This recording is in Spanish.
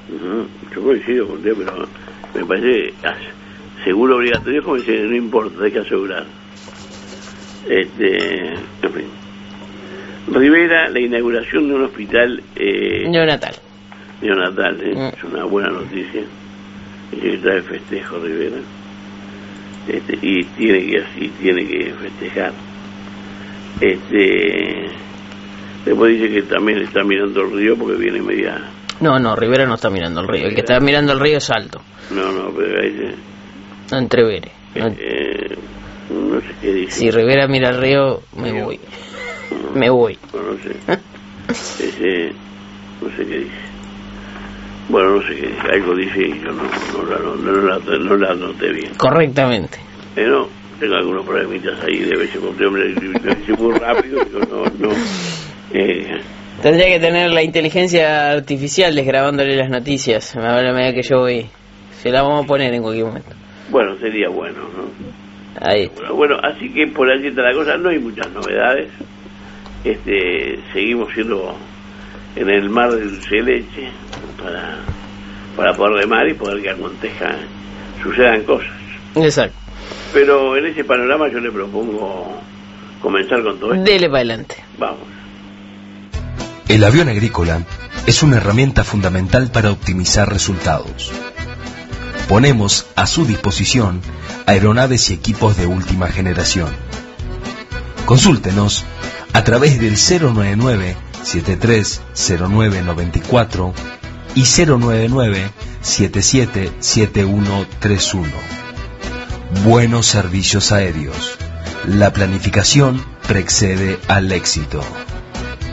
Yo coincido con usted, pero me parece seguro obligatorio, como dice, no importa, hay que asegurar. En fin. Rivera, la inauguración de un hospital neonatal, es una buena noticia, que trae festejo Rivera, y tiene que festejar. Después dice que también está mirando el río porque viene media... No, Rivera no está mirando el río, el que está mirando el río es Salto. No, pero ahí no entrevere. No sé qué dice. Si Rivera mira el río, me voy. Me voy. No sé. No sé qué dice. Bueno, no sé qué dice. Algo dice y yo no la noté bien. Correctamente. No, tengo algunos problemitas ahí de veces con hombre, muy rápido, pero no. Tendría que tener la inteligencia artificial desgrabándole las noticias a la medida que yo voy. Se la vamos a poner en cualquier momento. Bueno, sería bueno, ¿no? Ahí. Bueno, así que por allí está la cosa, no hay muchas novedades. Seguimos siendo en el mar de dulce de leche para poder remar y poder que acontezcan, sucedan cosas. Exacto. Pero en ese panorama yo le propongo comenzar con todo esto. Dele para adelante. Vamos. El avión agrícola es una herramienta fundamental para optimizar resultados. Ponemos a su disposición aeronaves y equipos de última generación. Consúltenos a través del 099-730994 y 099-777131. Buenos servicios aéreos. La planificación precede al éxito.